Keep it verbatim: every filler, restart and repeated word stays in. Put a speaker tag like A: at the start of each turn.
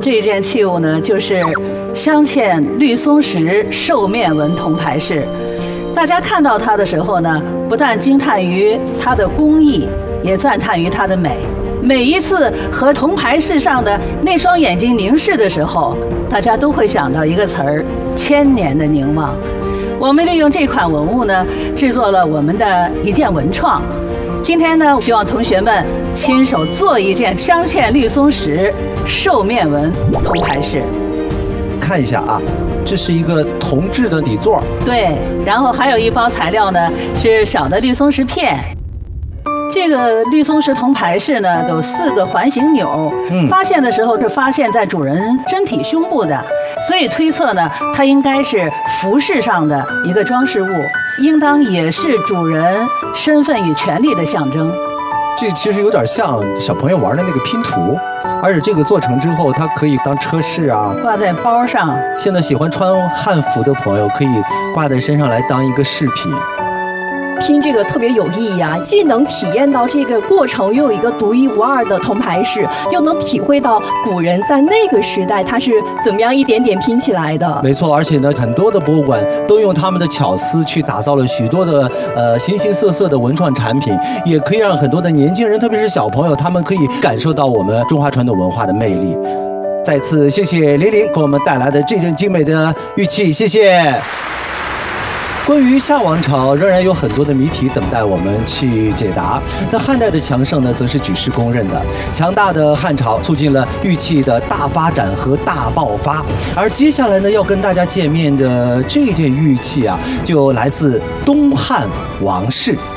A: 这件器物呢，就是镶嵌绿松石兽面纹铜牌饰。大家看到它的时候呢，不但惊叹于它的工艺，也赞叹于它的美。每一次和铜牌饰上的那双眼睛凝视的时候，大家都会想到一个词儿：千年的凝望。我们利用这款文物呢，制作了我们的一件文创。今天呢，希望同学们亲手做一件镶嵌绿松石兽面纹铜牌饰。
B: 看一下啊，这是一个铜制的底座，
A: 对，然后还有一包材料呢，是小的绿松石片。这个绿松石铜牌饰呢，有四个环形钮，嗯，发现的时候是发现在主人身体胸部的，所以推测呢，它应该是服饰上的一个装饰物，应当也是主人身份与权力的象征。
B: 这其实有点像小朋友玩的那个拼图，而且这个做成之后，它可以当车饰啊，
A: 挂在包上。
B: 现在喜欢穿汉服的朋友可以挂在身上来当一个饰品。
C: 拼这个特别有意义啊，既能体验到这个过程，又有一个独一无二的铜牌饰，又能体会到古人在那个时代他是怎么样一点点拼起来的。
B: 没错，而且呢，很多的博物馆都用他们的巧思去打造了许多的呃形形色色的文创产品，也可以让很多的年轻人，特别是小朋友，他们可以感受到我们中华传统文化的魅力。再次谢谢玲玲给我们带来的这件精美的玉器，谢谢。关于夏王朝，仍然有很多的谜题等待我们去解答。那汉代的强盛呢，则是举世公认的。强大的汉朝促进了玉器的大发展和大爆发。而接下来呢，要跟大家见面的这件玉器啊，就来自东汉王室。